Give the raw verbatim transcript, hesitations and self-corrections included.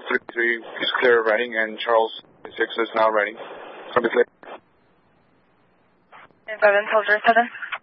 three three is clear of running, and Charles six is now running from the clear. seven, Soldier seven.